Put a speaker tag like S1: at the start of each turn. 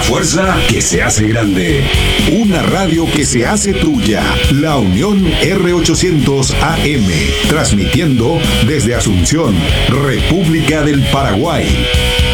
S1: fuerza que se hace grande. Una radio que se hace tuya. La Unión R800 AM. Transmitiendo desde Asunción, República del Paraguay.